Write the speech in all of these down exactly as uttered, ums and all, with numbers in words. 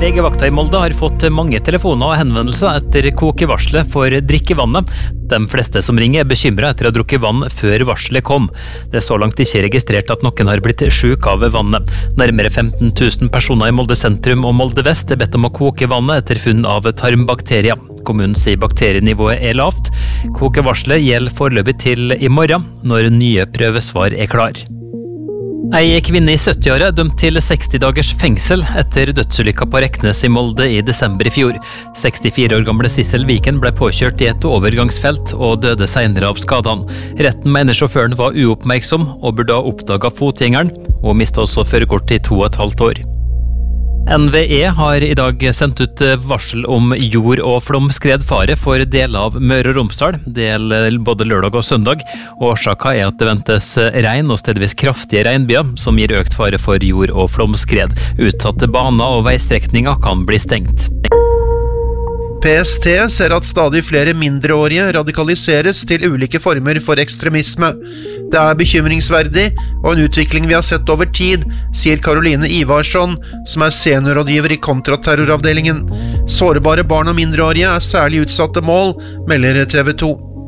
Legevakta i Molde har fått mange telefoner og henvendelser etter kokevarslet for drikkevannet. De fleste som ringer er bekymret etter å ha drukket vann før varslet kom. Det er så langt ikke registrert at noen har blitt syk av vannet. Nærmere femten tusen personer i Molde sentrum og Molde vest er bedt om å koke vannet etter funn av tarmbakterier. Kommunen sier bakterienivået er lavt. Kokevarslet gjelder foreløpig til i morgen, når nye prøvesvar er klar. Ei kvinne i sytti-åra er dømt til seksti dagers fengsel etter dødsulykka på Reknes i Molde i desember i fjor. sekstifire år gamle Sissel Viken ble påkjørt i et overgangsfelt og døde senere av skadene. Retten mener sjåføren var uoppmerksom og burde ha oppdaget fotgjengeren, og mistet også førerkort i to og et halvt år. N V E har i dag sendt ut varsel om jord- og flomskredfare for deler av Møre og Romsdal. Det gjelder både lørdag og søndag. Årsaken er at det ventes regn og stedvis kraftige regnbyger, som gir økt fare for jord- og flomskred. Utsatte baner og veistrekninger kan bli stengt. P S T ser at stadig flere mindreårige radikaliseres til ulike former for ekstremisme. Det er bekymringsverdig og en utvikling vi har sett over tid, sier Karoline Ivarsson, som er seniorrådgiver i kontraterroravdelingen. Sårbare barn og mindreårige er særlig utsatte mål, melder T V to.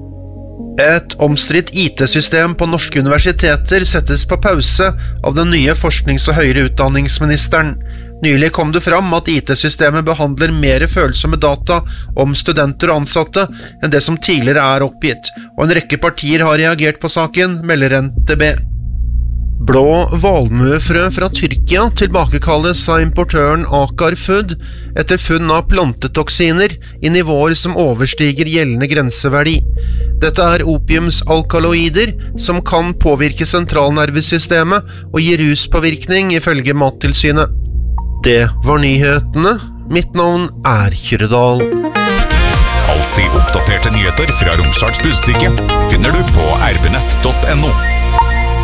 Et omstridt I T-system på norske universiteter settes på pause av den nye forsknings- og høyere utdanningsministeren. Nylig kom det fram at I T-systemet behandler mer følsomme data om studenter og ansatte enn det som tidligere er oppgitt, og en rekke partier har reagert på saken, melder N T B. Blå valmuefrø fra Tyrkia tilbakekalles av importøren Akar Food etter funn av plantetoksiner i nivåer som overstiger gjeldende grenseverdi. Dette er opiumsalkaloider som kan påvirke sentralnervesystemet og gi ruspåvirkning ifølge Mattilsynet. Det var nyhetene. Mitt navn er Kyrredal. Alltid oppdaterte nyheter fra Romsdals Budstikke finner du på r b nett punktum no.